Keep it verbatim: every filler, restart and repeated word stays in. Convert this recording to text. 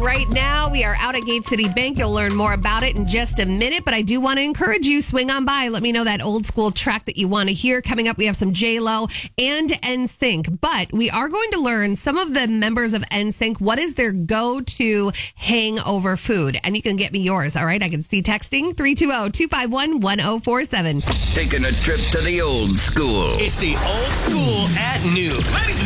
right now. We are out at Gate City Bank. You'll learn more about it in just a minute, but I do want to encourage you, swing on by. Let me know that old school track that you want to hear. Coming up, we have some J-Lo and N Sync, but we are going to learn some of the members of N Sync. What is their go-to hangover food? And you can get me yours, all right? I can see texting three two zero, two five one, one zero four seven. Taking a trip to the old school. It's the old school at noon. Ladies